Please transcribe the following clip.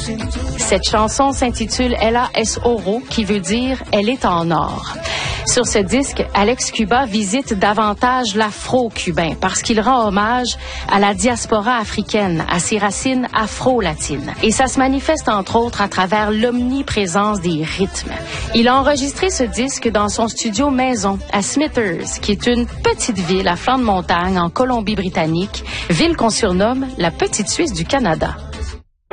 Cette chanson s'intitule Ella es Oro, qui veut dire « Elle est en or ». Sur ce disque, Alex Cuba visite davantage l'afro-cubain parce qu'il rend hommage à la diaspora africaine, à ses racines afro-latines. Et ça se manifeste entre autres à travers l'omniprésence des rythmes. Il a enregistré ce disque dans son studio maison à Smithers, qui est une petite ville à flanc de montagne en Colombie-Britannique, ville qu'on surnomme la Petite Suisse du Canada.